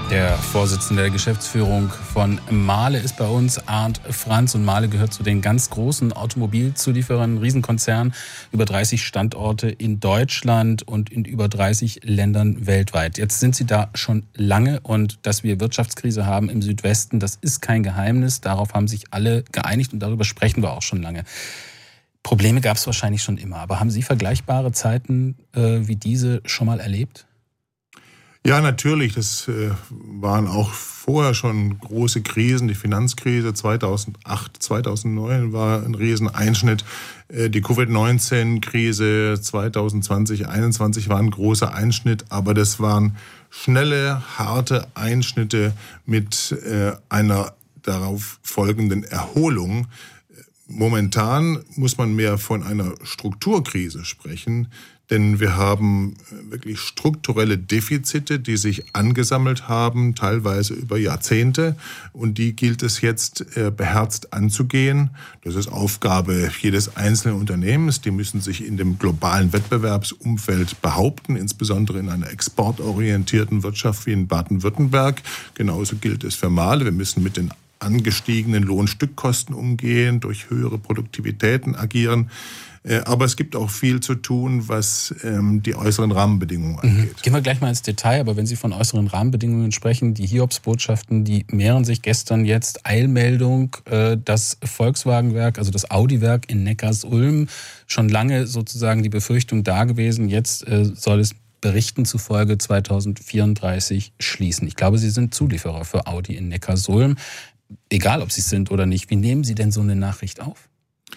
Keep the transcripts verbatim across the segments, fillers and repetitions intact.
Der Vorsitzende der Geschäftsführung von Mahle ist bei uns, Arndt Franz. Und Mahle gehört zu den ganz großen Automobilzulieferern, Riesenkonzern, über dreißig Standorte in Deutschland und in über dreißig Ländern weltweit. Jetzt sind Sie da schon lange und dass wir Wirtschaftskrise haben im Südwesten, das ist kein Geheimnis. Darauf haben sich alle geeinigt und darüber sprechen wir auch schon lange. Probleme gab es wahrscheinlich schon immer, aber haben Sie vergleichbare Zeiten äh, wie diese schon mal erlebt? Ja, natürlich. Das äh, waren auch vorher schon große Krisen. Die Finanzkrise zweitausendacht, zweitausendneun war ein Rieseneinschnitt. Äh, die Covid neunzehn Krise zweitausendzwanzig, einundzwanzig war ein großer Einschnitt. Aber das waren schnelle, harte Einschnitte mit äh, einer darauf folgenden Erholung. Momentan muss man mehr von einer Strukturkrise sprechen. Denn wir haben wirklich strukturelle Defizite, die sich angesammelt haben, teilweise über Jahrzehnte. Und die gilt es jetzt beherzt anzugehen. Das ist Aufgabe jedes einzelnen Unternehmens. Die müssen sich in dem globalen Wettbewerbsumfeld behaupten, insbesondere in einer exportorientierten Wirtschaft wie in Baden-Württemberg. Genauso gilt es für Mahle. Wir müssen mit den angestiegenen Lohnstückkosten umgehen, durch höhere Produktivitäten agieren. Aber es gibt auch viel zu tun, was ähm, die äußeren Rahmenbedingungen angeht. Mhm. Gehen wir gleich mal ins Detail, aber wenn Sie von äußeren Rahmenbedingungen sprechen, die Hiobsbotschaften, die mehren sich. Gestern jetzt Eilmeldung, äh, das Volkswagenwerk, also das Audi-Werk in Neckarsulm, schon lange sozusagen die Befürchtung da gewesen, jetzt äh, soll es Berichten zufolge zweitausendvierunddreißig schließen. Ich glaube, Sie sind Zulieferer für Audi in Neckarsulm. Egal, ob Sie es sind oder nicht, wie nehmen Sie denn so eine Nachricht auf?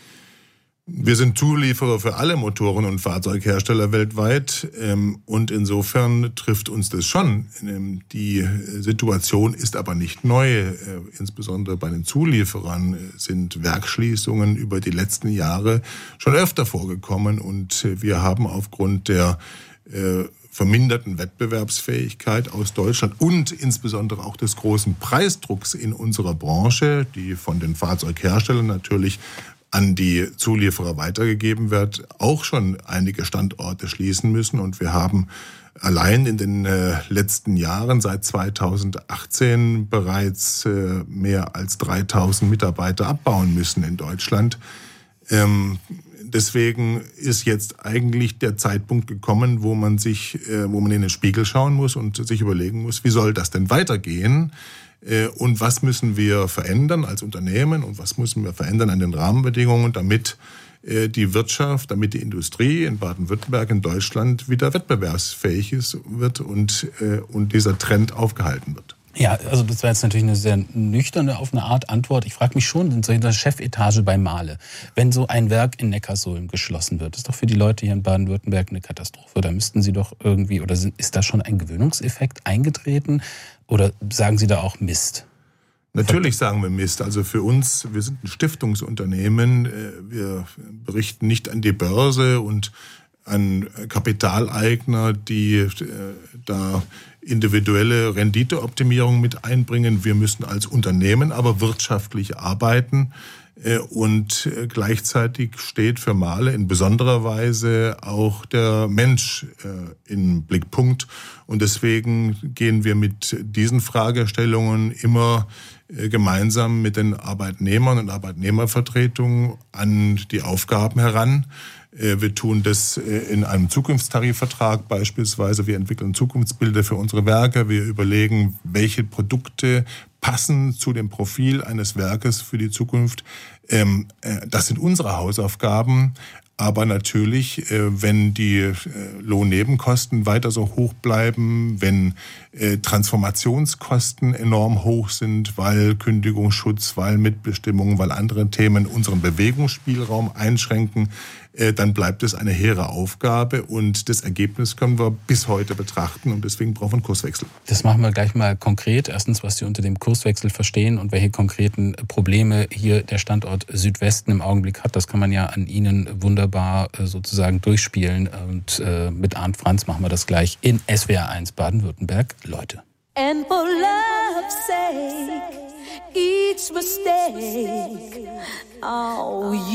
Wir sind Zulieferer für alle Motoren- und Fahrzeughersteller weltweit und insofern trifft uns das schon. Die Situation ist aber nicht neu. Insbesondere bei den Zulieferern sind Werksschließungen über die letzten Jahre schon öfter vorgekommen und wir haben aufgrund der verminderten Wettbewerbsfähigkeit aus Deutschland und insbesondere auch des großen Preisdrucks in unserer Branche, die von den Fahrzeugherstellern natürlich an die Zulieferer weitergegeben wird, auch schon einige Standorte schließen müssen. Und wir haben allein in den äh, letzten Jahren, seit zweitausendachtzehn, bereits äh, mehr als dreitausend Mitarbeiter abbauen müssen in Deutschland. Ähm, deswegen ist jetzt eigentlich der Zeitpunkt gekommen, wo man sich, äh, wo man in den Spiegel schauen muss und sich überlegen muss, wie soll das denn weitergehen? Und was müssen wir verändern als Unternehmen und was müssen wir verändern an den Rahmenbedingungen, damit die Wirtschaft, damit die Industrie in Baden-Württemberg, in Deutschland wieder wettbewerbsfähig ist, wird und, und dieser Trend aufgehalten wird. Ja, also das war jetzt natürlich eine sehr nüchterne, auf eine Art Antwort. Ich frage mich schon, in so einer Chefetage bei Mahle, wenn so ein Werk in Neckarsulm geschlossen wird, ist doch für die Leute hier in Baden-Württemberg eine Katastrophe. Da müssten Sie doch irgendwie, oder sind, ist da schon ein Gewöhnungseffekt eingetreten? Oder sagen Sie da auch Mist? Natürlich sagen wir Mist. Also für uns, wir sind ein Stiftungsunternehmen. Wir berichten nicht an die Börse und an Kapitaleigner, die äh, da individuelle Renditeoptimierung mit einbringen. Wir müssen als Unternehmen aber wirtschaftlich arbeiten äh, und äh, gleichzeitig steht für Mahle in besonderer Weise auch der Mensch äh, im Blickpunkt. Und deswegen gehen wir mit diesen Fragestellungen immer äh, gemeinsam mit den Arbeitnehmern und Arbeitnehmervertretungen an die Aufgaben heran. Wir tun das in einem Zukunftstarifvertrag beispielsweise. Wir entwickeln Zukunftsbilder für unsere Werke. Wir überlegen, welche Produkte passen zu dem Profil eines Werkes für die Zukunft. Das sind unsere Hausaufgaben. Aber natürlich, wenn die Lohnnebenkosten weiter so hoch bleiben, wenn Transformationskosten enorm hoch sind, weil Kündigungsschutz, weil Mitbestimmung, weil andere Themen unseren Bewegungsspielraum einschränken, dann bleibt es eine hehre Aufgabe und das Ergebnis können wir bis heute betrachten und deswegen brauchen wir einen Kurswechsel. Das machen wir gleich mal konkret. Erstens, was Sie unter dem Kurswechsel verstehen und welche konkreten Probleme hier der Standort Südwesten im Augenblick hat. Das kann man ja an Ihnen wunderbar sozusagen durchspielen und äh, mit Arndt Franz machen wir das gleich in S W R eins Baden-Württemberg. Leute. And for love's sake, each mistake, oh,